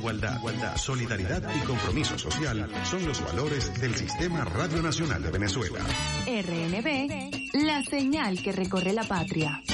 igualdad, solidaridad y compromiso social son los valores del Sistema Radio Nacional de Venezuela. RNB, la señal que recorre la patria.